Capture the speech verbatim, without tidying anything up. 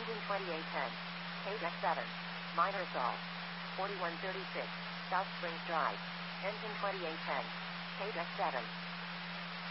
Engine twenty-eight ten. K deck seven. Minor assault. forty-one thirty-six. South Springs Drive. Engine twenty-eight ten. K deck seven.